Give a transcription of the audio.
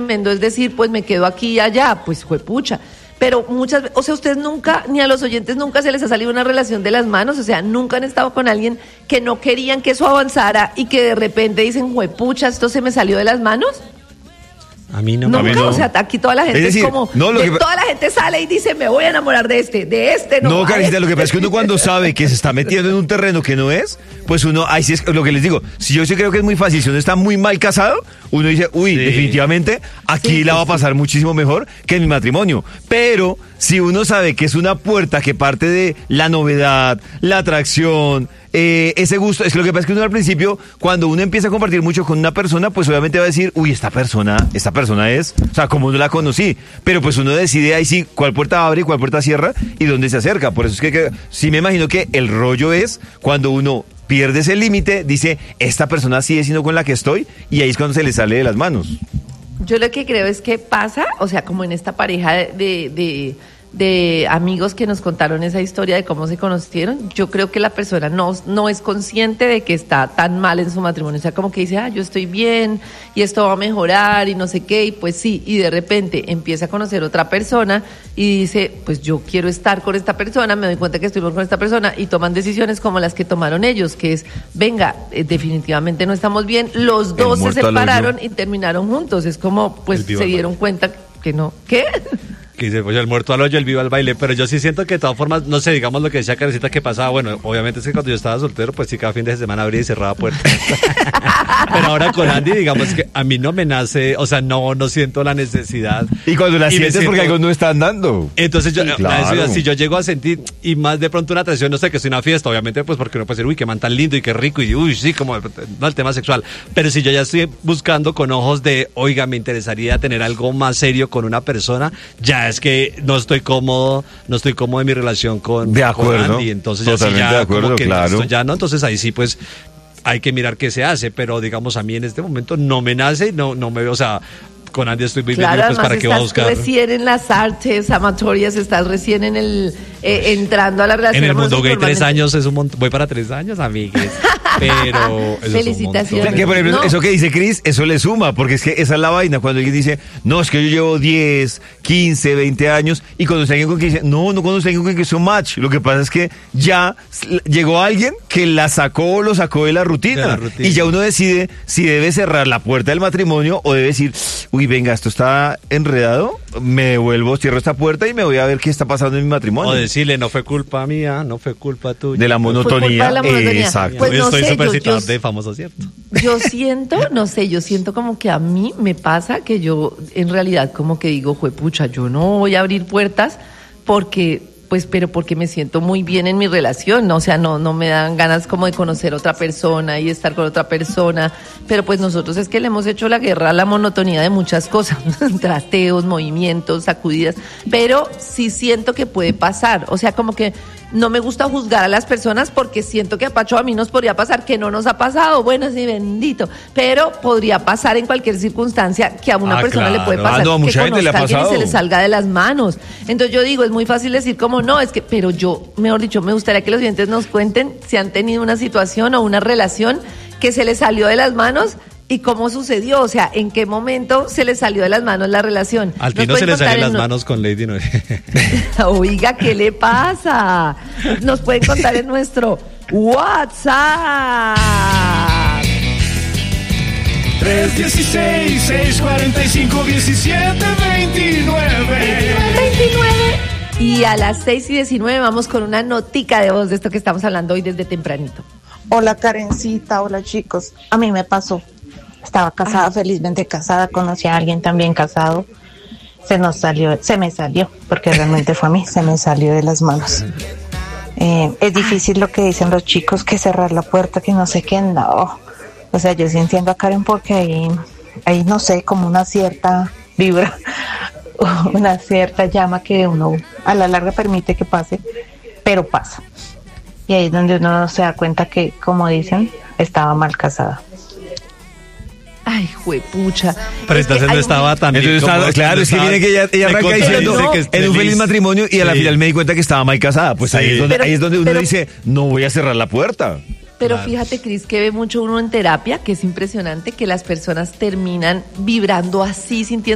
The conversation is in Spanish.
tremendo es decir, pues me quedo aquí y allá, pues juepucha. Pero muchas veces, o sea, ustedes nunca, ni a los oyentes nunca se les ha salido una relación de las manos, o sea, nunca han estado con alguien que no querían que eso avanzara y que de repente dicen, juepucha, esto se me salió de las manos. A mí no. Nunca, A mí no. O sea, aquí toda la gente es, decir, como, toda la gente sale y dice, me voy a enamorar de este no. No, Karencita, lo que pasa es que uno cuando sabe que se está metiendo en un terreno que no es, pues uno, ahí sí es lo que les digo, si yo sí creo que es muy fácil, si uno está muy mal casado, uno dice, uy, definitivamente, aquí la va a pasar muchísimo mejor que en mi matrimonio, pero si uno sabe que es una puerta que parte de la novedad, la atracción, ese gusto, es que lo que pasa es que uno al principio, cuando uno empieza a compartir mucho con una persona, pues obviamente va a decir, uy, esta persona es, o sea, como no la conocí, pero pues uno decide ahí sí cuál puerta abre y cuál puerta cierra y dónde se acerca, por eso es que sí me imagino que el rollo es cuando uno pierde ese límite, dice, esta persona sí es sino con la que estoy, y ahí es cuando se le sale de las manos. Yo lo que creo es que pasa, o sea, como en esta pareja de amigos que nos contaron esa historia de cómo se conocieron, yo creo que la persona no es consciente de que está tan mal en su matrimonio, o sea, como que dice, yo estoy bien y esto va a mejorar y no sé qué, y pues sí, y de repente empieza a conocer otra persona y dice, pues yo quiero estar con esta persona, me doy cuenta que estoy con esta persona, y toman decisiones como las que tomaron ellos, que es, venga, definitivamente no estamos bien, los dos se separaron y terminaron juntos, es como, pues se dieron cuenta que no, ¿qué? Que dice, pues el muerto al hoyo, el vivo al baile, pero yo sí siento que de todas formas, no sé, digamos lo que decía Karencita que pasaba, bueno, obviamente es que cuando yo estaba soltero, pues sí, cada fin de semana abría y cerraba puertas. Pero ahora con Andy, digamos que a mí no me nace, o sea, no siento la necesidad. Y cuando la sientes porque algo no está andando. Entonces yo, claro. Si yo llego a sentir, y más de pronto una atracción, no sé, que es una fiesta, obviamente, pues porque uno puede decir, uy, qué man tan lindo y qué rico, y uy, sí, como, no el tema sexual. Pero si yo ya estoy buscando con ojos de, oiga, me interesaría tener algo más serio con una persona, ya es que no estoy cómodo en mi relación con Andy, entonces totalmente ya sí, ya de acuerdo, como que claro. ya no, entonces ahí sí pues hay que mirar qué se hace, pero digamos a mí en este momento no me nace, no me veo, o sea, con Andy estoy viviendo, claro, pues para qué va a buscar. Estás recién en las artes amatorias, estás recién en el entrando a la relación. En el mundo gay 3 años es un montón, voy para 3 años, amigues. Pero eso felicitaciones. Que, por ejemplo, eso que dice Cris, eso le suma, porque es que esa es la vaina, cuando alguien dice, no, es que yo llevo 10, 15, 20 años, y cuando alguien con que dice, no conoce a alguien con que es un match, lo que pasa es que ya llegó alguien que lo sacó de la rutina, y ya uno decide si debe cerrar la puerta del matrimonio o debe decir, uy, venga, esto está enredado, me devuelvo, cierro esta puerta y me voy a ver qué está pasando en mi matrimonio. O decirle, no fue culpa mía, no fue culpa tuya. De la monotonía. Exacto. Pues no estoy sé, súper citado de famoso, ¿cierto? Yo siento como que a mí me pasa que yo en realidad como que digo, juepucha, yo no voy a abrir puertas porque me siento muy bien en mi relación, ¿no? O sea, no me dan ganas como de conocer otra persona y estar con otra persona, pero pues nosotros es que le hemos hecho la guerra a la monotonía de muchas cosas, trasteos, movimientos, sacudidas, pero sí siento que puede pasar, o sea, como que no me gusta juzgar a las personas porque siento que a Pacho a mí nos podría pasar, que no nos ha pasado, bueno, sí, bendito, pero podría pasar en cualquier circunstancia que a una persona le puede pasar, no, que mucha gente le ha conozca a alguien y pasado. se le salga de las manos. Entonces yo digo, es muy fácil decir como no, es que, pero yo, mejor dicho, me gustaría que los oyentes nos cuenten si han tenido una situación o una relación que se les salió de las manos y cómo sucedió, o sea, en qué momento se les salió de las manos la relación. Al Tino se le salió las manos con Lady Noel. Oiga, ¿qué le pasa? Nos pueden contar en nuestro WhatsApp. 316-645-1729. Y a las 6:19 vamos con una notica de voz de esto que estamos hablando hoy desde tempranito. Hola Karencita, hola chicos. A mí me pasó. Estaba casada, felizmente casada, conocí a alguien también casado. Se me salió, porque realmente fue a mí, se me salió de las manos. Es difícil lo que dicen los chicos, que cerrar la puerta, que no sé qué, no. O sea, yo sí entiendo a Karen porque ahí no sé, como una cierta vibra, una cierta llama que uno a la larga permite que pase, pero pasa. Y ahí es donde uno se da cuenta que, como dicen, estaba mal casada. Ay, juepucha. Pero entonces no estaba tan bien. Claro, es que viene que ella arranca diciendo en un feliz matrimonio y a la final me di cuenta que estaba mal casada. Pues ahí es donde uno dice, no voy a cerrar la puerta. Pero fíjate, Cris, que ve mucho uno en terapia, que es impresionante que las personas terminan vibrando así, sintiendo